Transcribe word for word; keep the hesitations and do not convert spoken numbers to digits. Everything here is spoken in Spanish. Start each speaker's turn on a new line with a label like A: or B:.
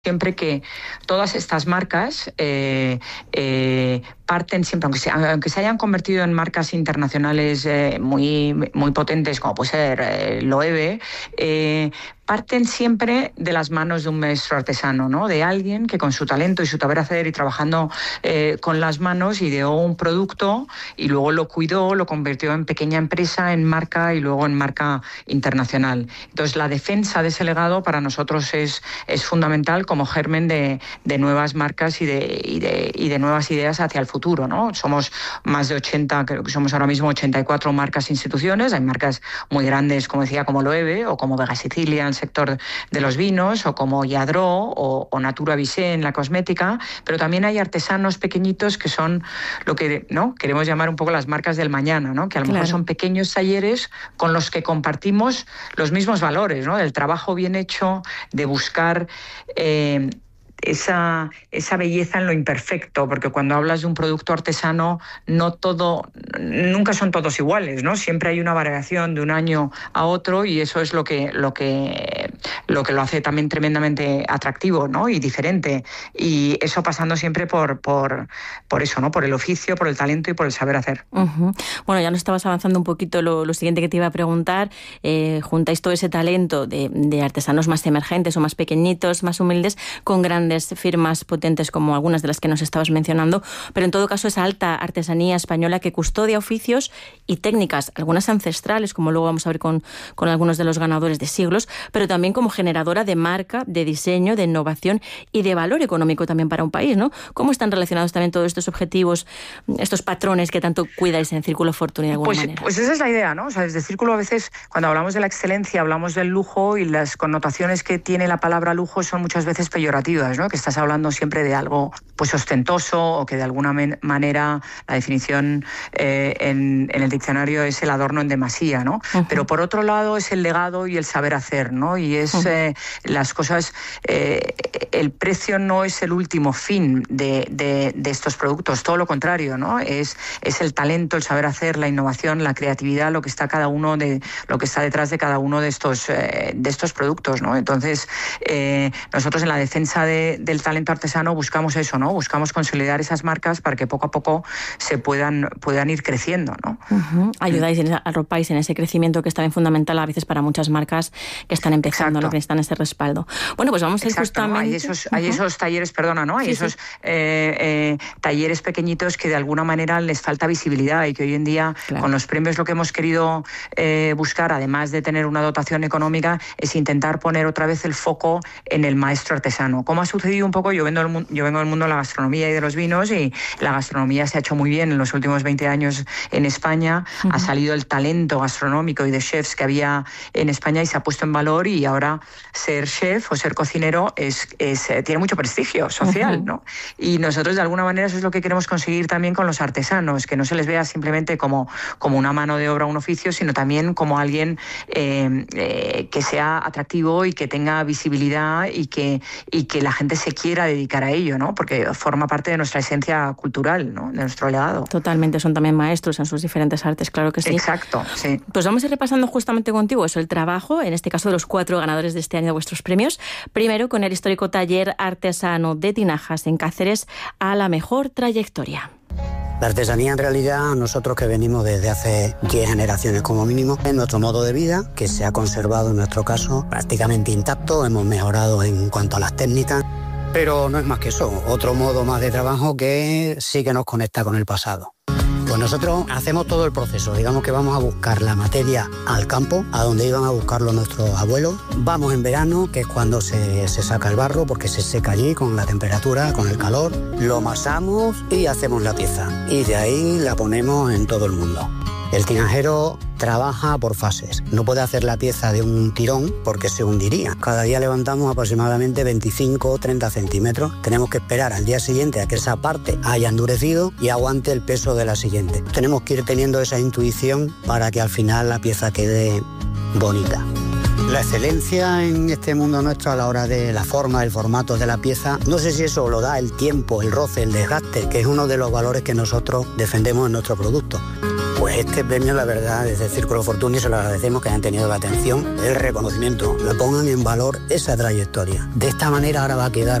A: siempre que todas estas marcas eh, eh, parten siempre, aunque se, aunque se hayan convertido en marcas internacionales eh, muy, muy potentes, como puede ser eh, Loewe, eh, parten siempre de las manos de un maestro artesano, ¿no? De alguien que con su talento y su saber hacer y trabajando eh, con las manos ideó un producto y luego lo cuidó, lo convirtió en pequeña empresa, en marca y luego en marca internacional. Entonces la defensa de ese legado para nosotros es, es fundamental como germen de, de nuevas marcas y de, y, de, y de nuevas ideas hacia el futuro, ¿no? Somos más de ochenta, creo que somos ahora mismo ochenta y cuatro marcas e instituciones. Hay marcas muy grandes, como decía, como Loewe o como Vega Sicilia en el sector de los vinos, o como Lladró o, o Natura Visé en la cosmética, pero también hay artesanos pequeñitos que son lo que, ¿no?, queremos llamar un poco las marcas del mañana, ¿no? Que a lo claro. mejor son pequeños talleres con los que compartimos los mismos valores, ¿no? Del trabajo bien hecho, de buscar eh, esa, esa belleza en lo imperfecto, porque cuando hablas de un producto artesano, no todo, nunca son todos iguales, ¿no? Siempre hay una variación de un año a otro y eso es lo que lo que lo que lo hace también tremendamente atractivo, ¿no? Y diferente. Y eso pasando siempre por por por eso, ¿no? Por el oficio, por el talento y por el saber hacer.
B: Uh-huh. Bueno, ya nos estabas avanzando un poquito lo, lo siguiente que te iba a preguntar. Eh, juntáis todo ese talento de, de artesanos más emergentes o más pequeñitos, más humildes, con grandes firmas potentes como algunas de las que nos estabas mencionando, pero en todo caso esa alta artesanía española que custodia oficios y técnicas, algunas ancestrales, como luego vamos a ver con, con algunos de los ganadores de siglos, pero también como generadora de marca, de diseño, de innovación y de valor económico también para un país, ¿no? ¿Cómo están relacionados también todos estos objetivos, estos patrones que tanto cuidáis en Círculo Fortuny de alguna
A: pues,
B: manera?
A: Pues esa es la idea, ¿no? O sea, desde Círculo a veces, cuando hablamos de la excelencia, hablamos del lujo y las connotaciones que tiene la palabra lujo son muchas veces peyorativas, ¿no? Que estás hablando siempre de algo pues ostentoso o que de alguna men- manera la definición eh, en, en el diccionario es el adorno en demasía, ¿no? Uh-huh. Pero por otro lado es el legado y el saber hacer, ¿no? Y es uh-huh. eh, las cosas, eh, el precio no es el último fin de, de, de estos productos, todo lo contrario, ¿no? Es, es el talento, el saber hacer, la innovación, la creatividad, lo que está cada uno de, lo que está detrás de cada uno de estos, eh, de estos productos, ¿no? Entonces, eh, nosotros en la defensa de, del talento talento artesano buscamos eso, ¿no? Buscamos consolidar esas marcas para que poco a poco se puedan, puedan ir creciendo, ¿no?
B: Uh-huh. Ayudáis, sí. arropáis en ese crecimiento que es también fundamental a veces para muchas marcas que están empezando, ¿no? Que necesitan ese respaldo. Bueno, pues vamos a ir
A: Exacto,
B: justamente...
A: ¿no? Hay esos, uh-huh. hay esos talleres, perdona, ¿no? Hay sí, esos
B: sí.
A: Eh, eh, talleres pequeñitos que de alguna manera les falta visibilidad y que hoy en día, claro. con los premios, lo que hemos querido eh, buscar, además de tener una dotación económica, es intentar poner otra vez el foco en el maestro artesano. ¿Cómo ha sucedido un poco? Yo vengo, el, yo vengo del mundo de la gastronomía y de los vinos y la gastronomía se ha hecho muy bien en los últimos veinte años en España. Uh-huh. Ha salido el talento gastronómico y de chefs que había en España y se ha puesto en valor y ahora ser chef o ser cocinero es, es, tiene mucho prestigio social, uh-huh. ¿no? Y nosotros de alguna manera eso es lo que queremos conseguir también con los artesanos, que no se les vea simplemente como, como una mano de obra, un oficio, sino también como alguien eh, eh, que sea atractivo y que tenga visibilidad y que, y que la gente se quiera dedicar a ello, ¿no? Porque forma parte de nuestra esencia cultural, ¿no? De nuestro legado.
B: Totalmente, son también maestros en sus diferentes artes, claro que sí.
A: Exacto, sí.
B: Pues vamos a ir repasando justamente contigo eso, el trabajo, en este caso de los cuatro ganadores de este año de vuestros premios. Primero con el histórico taller artesano de tinajas en Cáceres a la mejor trayectoria.
C: La artesanía, en realidad, nosotros que venimos desde hace diez generaciones como mínimo, es nuestro modo de vida, que se ha conservado en nuestro caso prácticamente intacto. Hemos mejorado en cuanto a las técnicas, pero no es más que eso, otro modo más de trabajo que sí que nos conecta con el pasado. Pues nosotros hacemos todo el proceso, digamos que vamos a buscar la materia al campo, a donde iban a buscarlo nuestros abuelos. Vamos en verano, que es cuando se, se saca el barro, porque se seca allí con la temperatura, con el calor. Lo amasamos y hacemos la pieza. Y de ahí la ponemos en todo el mundo. El tinajero trabaja por fases. No puede hacer la pieza de un tirón porque se hundiría. Cada día levantamos aproximadamente veinticinco o treinta centímetros. Tenemos que esperar al día siguiente a que esa parte haya endurecido y aguante el peso de la siguiente. Tenemos que ir teniendo esa intuición para que al final la pieza quede bonita. La excelencia en este mundo nuestro a la hora de la forma, el formato de la pieza, no sé si eso lo da el tiempo, el roce, el desgaste, que es uno de los valores que nosotros defendemos en nuestro producto. Pues este premio, la verdad, desde el Círculo Fortuny se lo agradecemos, que hayan tenido la atención, el reconocimiento, le pongan en valor esa trayectoria. De esta manera ahora va a quedar